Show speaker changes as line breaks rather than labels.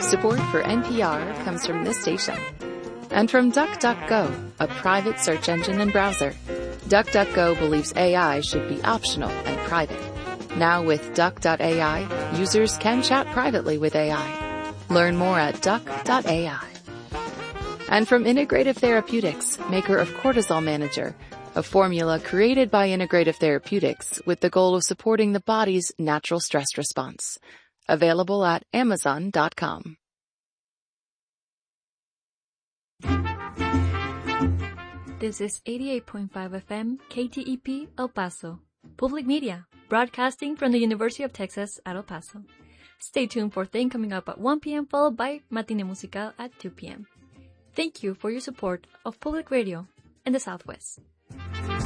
Support for NPR comes from this station. And from DuckDuckGo, a private search engine and browser. DuckDuckGo believes AI should be optional and private. Now with Duck.ai, users can chat privately with AI. Learn more at Duck.ai. And from Integrative Therapeutics, maker of Cortisol Manager, a formula created by Integrative Therapeutics with the goal of supporting the body's natural stress response. Available at Amazon.com.
This is 88.5 FM KTEP El Paso. Public Media, broadcasting from the University of Texas at El Paso. Stay tuned for Thing coming up at 1 p.m. followed by Matinee Musical at 2 p.m. Thank you for your support of public radio in the Southwest.